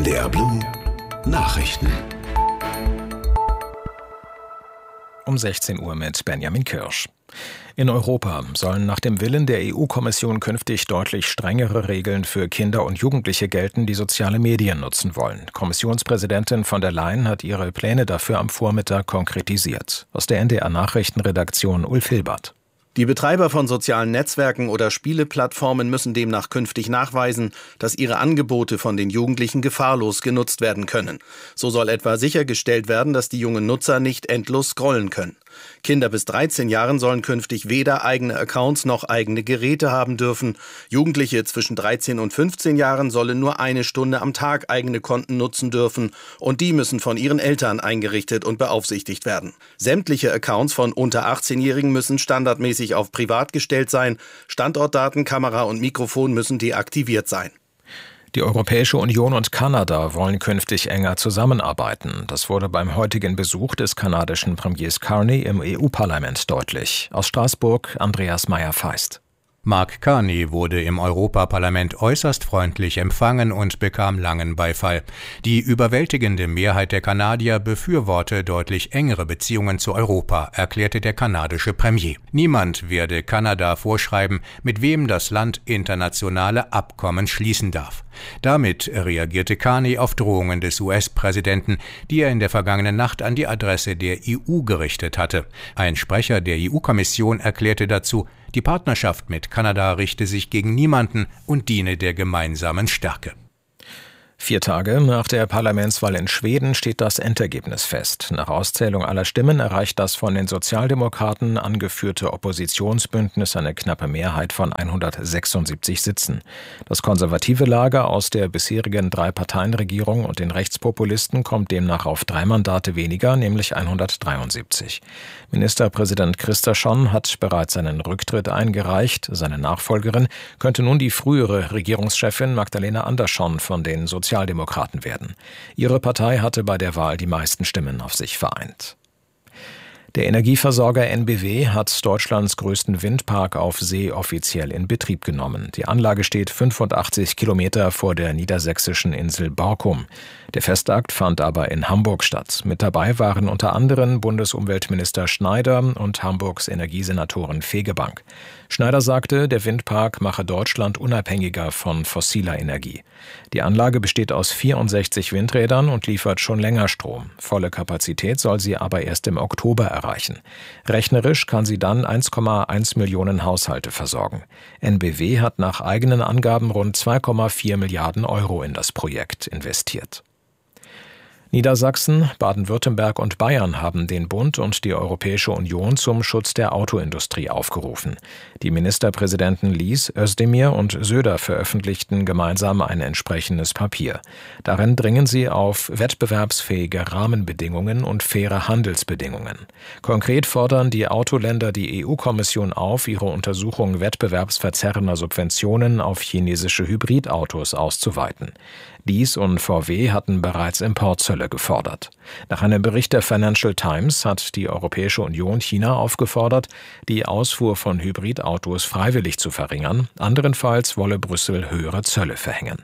NDR Blue Nachrichten. Um 16 Uhr mit Benjamin Kirsch. In Europa sollen nach dem Willen der EU-Kommission künftig deutlich strengere Regeln für Kinder und Jugendliche gelten, die soziale Medien nutzen wollen. Kommissionspräsidentin von der Leyen hat ihre Pläne dafür am Vormittag konkretisiert. Aus der NDR-Nachrichtenredaktion Ulf Hilbert. Die Betreiber von sozialen Netzwerken oder Spieleplattformen müssen demnach künftig nachweisen, dass ihre Angebote von den Jugendlichen gefahrlos genutzt werden können. So soll etwa sichergestellt werden, dass die jungen Nutzer nicht endlos scrollen können. Kinder bis 13 Jahren sollen künftig weder eigene Accounts noch eigene Geräte haben dürfen. Jugendliche zwischen 13 und 15 Jahren sollen nur 1 Stunde am Tag eigene Konten nutzen dürfen und die müssen von ihren Eltern eingerichtet und beaufsichtigt werden. Sämtliche Accounts von unter 18-Jährigen müssen standardmäßig auf privat gestellt sein. Standortdaten, Kamera und Mikrofon müssen deaktiviert sein. Die Europäische Union und Kanada wollen künftig enger zusammenarbeiten. Das wurde beim heutigen Besuch des kanadischen Premiers Carney im EU-Parlament deutlich. Aus Straßburg Andreas Meyer-Feist. Mark Carney wurde im Europaparlament äußerst freundlich empfangen und bekam langen Beifall. Die überwältigende Mehrheit der Kanadier befürworte deutlich engere Beziehungen zu Europa, erklärte der kanadische Premier. Niemand werde Kanada vorschreiben, mit wem das Land internationale Abkommen schließen darf. Damit reagierte Carney auf Drohungen des US-Präsidenten, die er in der vergangenen Nacht an die Adresse der EU gerichtet hatte. Ein Sprecher der EU-Kommission erklärte dazu, die Partnerschaft mit Kanada richte sich gegen niemanden und diene der gemeinsamen Stärke. 4 Tage nach der Parlamentswahl in Schweden steht das Endergebnis fest. Nach Auszählung aller Stimmen erreicht das von den Sozialdemokraten angeführte Oppositionsbündnis eine knappe Mehrheit von 176 Sitzen. Das konservative Lager aus der bisherigen 3-Parteien-Regierung und den Rechtspopulisten kommt demnach auf 3 Mandate weniger, nämlich 173. Ministerpräsident Kristersson hat bereits seinen Rücktritt eingereicht. Seine Nachfolgerin könnte nun die frühere Regierungschefin Magdalena Andersson von den Sozialdemokraten werden. Ihre Partei hatte bei der Wahl die meisten Stimmen auf sich vereint. Der Energieversorger NBW hat Deutschlands größten Windpark auf See offiziell in Betrieb genommen. Die Anlage steht 85 Kilometer vor der niedersächsischen Insel Borkum. Der Festakt fand aber in Hamburg statt. Mit dabei waren unter anderem Bundesumweltminister Schneider und Hamburgs Energiesenatorin Fegebank. Schneider sagte, der Windpark mache Deutschland unabhängiger von fossiler Energie. Die Anlage besteht aus 64 Windrädern und liefert schon länger Strom. Volle Kapazität soll sie aber erst im Oktober erreichen. Rechnerisch kann sie dann 1,1 Millionen Haushalte versorgen. NBW hat nach eigenen Angaben rund 2,4 Milliarden Euro in das Projekt investiert. Niedersachsen, Baden-Württemberg und Bayern haben den Bund und die Europäische Union zum Schutz der Autoindustrie aufgerufen. Die Ministerpräsidenten Lies, Özdemir und Söder veröffentlichten gemeinsam ein entsprechendes Papier. Darin dringen sie auf wettbewerbsfähige Rahmenbedingungen und faire Handelsbedingungen. Konkret fordern die Autoländer die EU-Kommission auf, ihre Untersuchung wettbewerbsverzerrender Subventionen auf chinesische Hybridautos auszuweiten. Dies und VW hatten bereits Importzölle gefordert. Nach einem Bericht der Financial Times hat die Europäische Union China aufgefordert, die Ausfuhr von Hybridautos freiwillig zu verringern. Anderenfalls wolle Brüssel höhere Zölle verhängen.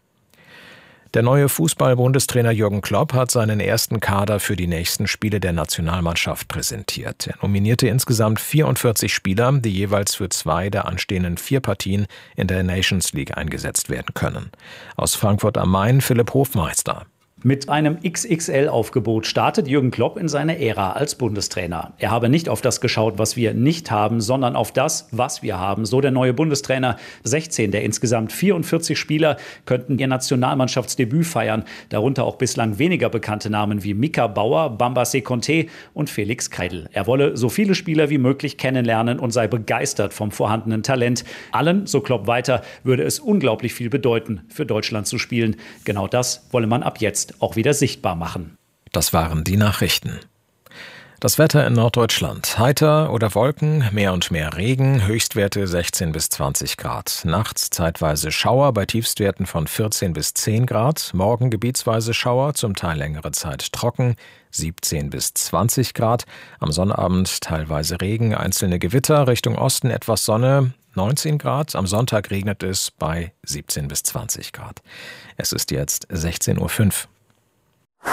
Der neue Fußball-Bundestrainer Jürgen Klopp hat seinen ersten Kader für die nächsten Spiele der Nationalmannschaft präsentiert. Er nominierte insgesamt 44 Spieler, die jeweils für 2 der anstehenden 4 Partien in der Nations League eingesetzt werden können. Aus Frankfurt am Main Philipp Hofmeister. Mit einem XXL-Aufgebot startet Jürgen Klopp in seine Ära als Bundestrainer. Er habe nicht auf das geschaut, was wir nicht haben, sondern auf das, was wir haben. So der neue Bundestrainer. 16 der insgesamt 44 Spieler könnten ihr Nationalmannschaftsdebüt feiern. Darunter auch bislang weniger bekannte Namen wie Mika Bauer, Bambace Conté und Felix Kreidl. Er wolle so viele Spieler wie möglich kennenlernen und sei begeistert vom vorhandenen Talent. Allen, so Klopp weiter, würde es unglaublich viel bedeuten, für Deutschland zu spielen. Genau das wolle man ab jetzt auch wieder sichtbar machen. Das waren die Nachrichten. Das Wetter in Norddeutschland. Heiter oder Wolken, mehr und mehr Regen, Höchstwerte 16 bis 20 Grad. Nachts zeitweise Schauer bei Tiefstwerten von 14 bis 10 Grad. Morgen gebietsweise Schauer, zum Teil längere Zeit trocken, 17 bis 20 Grad. Am Sonnabend teilweise Regen, einzelne Gewitter, Richtung Osten etwas Sonne, 19 Grad. Am Sonntag regnet es bei 17 bis 20 Grad. Es ist jetzt 16:05 Uhr.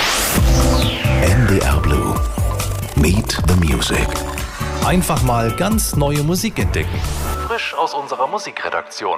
NDR Blue. Meet the Music. Einfach mal ganz neue Musik entdecken. Frisch aus unserer Musikredaktion.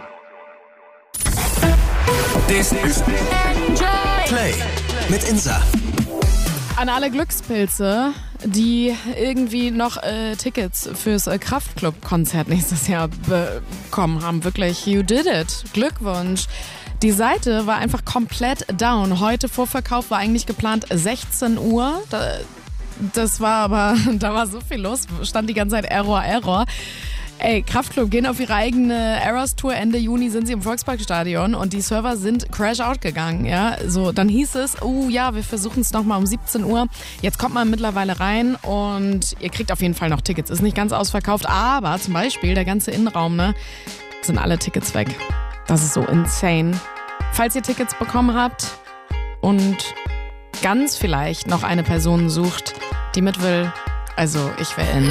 This is Play mit Insa. An alle Glückspilze, die irgendwie noch Tickets fürs Kraftklub-Konzert nächstes Jahr bekommen haben. Wirklich, you did it. Glückwunsch. Die Seite war einfach komplett down. Heute Vorverkauf war eigentlich geplant 16 Uhr. Das war aber, da war so viel los, stand die ganze Zeit Error. Ey, Kraftklub gehen auf ihre eigene Eras-Tour. Ende Juni sind sie im Volksparkstadion und die Server sind crash-out gegangen. Ja? So, dann hieß es, wir versuchen es nochmal um 17 Uhr. Jetzt kommt man mittlerweile rein und ihr kriegt auf jeden Fall noch Tickets. Ist nicht ganz ausverkauft, aber zum Beispiel der ganze Innenraum, sind alle Tickets weg. Das ist so insane. Falls ihr Tickets bekommen habt und ganz vielleicht noch eine Person sucht, die mit will, also ich wäre in.